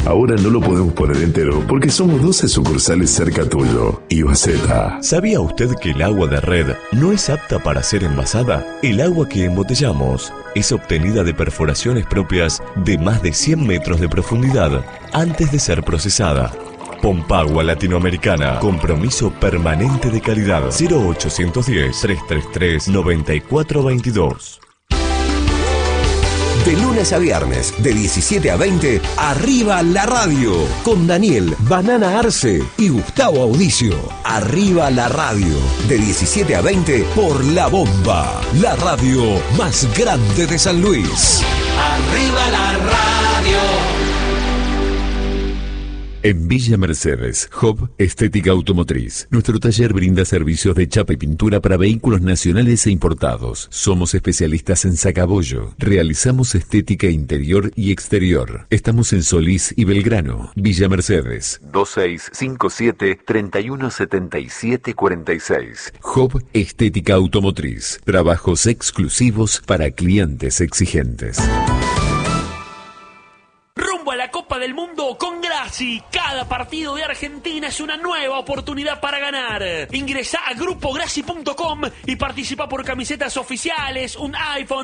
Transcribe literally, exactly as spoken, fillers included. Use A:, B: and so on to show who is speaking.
A: Ahora no lo podemos poner entero porque somos doce sucursales cerca tuyo. Ibaceta.
B: ¿Sabía usted que el agua de red no es apta para ser envasada? El agua que embotellamos es obtenida de perforaciones propias de más de cien metros de profundidad antes de ser procesada. Pompagua Latinoamericana. Compromiso permanente de calidad. cero ochocientos diez, trescientos treinta y tres, noventa y cuatro veintidós.
C: De lunes a viernes, de diecisiete a veinte, Arriba la Radio, con Daniel Banana Arce y Gustavo Audicio. Arriba la Radio, de diecisiete a veinte, por La Bomba, la radio más grande de San Luis.
D: Arriba la Radio.
E: En Villa Mercedes, Hub Estética Automotriz. Nuestro taller brinda servicios de chapa y pintura para vehículos nacionales e importados. Somos especialistas en sacabollo. Realizamos estética interior y exterior. Estamos en Solís y Belgrano. Villa Mercedes. dos seis cinco siete, tres uno siete siete cuatro seis. Hub Estética Automotriz. Trabajos exclusivos para clientes exigentes.
F: Rumbo a la Copa del Mundo con Grassi. Cada partido de Argentina es una nueva oportunidad para ganar. Ingresá a grupo grassi punto com y participa por camisetas oficiales, un iPhone,